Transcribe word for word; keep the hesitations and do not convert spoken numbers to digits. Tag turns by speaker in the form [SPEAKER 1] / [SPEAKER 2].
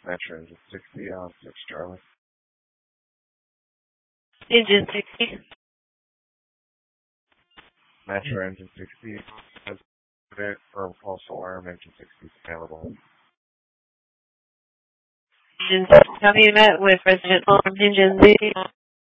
[SPEAKER 1] Metro Engine sixty on six Charlie.
[SPEAKER 2] Engine sixty.
[SPEAKER 1] Metro Engine sixty has for false alarm. Engine sixty is available.
[SPEAKER 2] Engine sixty, have you met with Resident Alarm Engine sixty?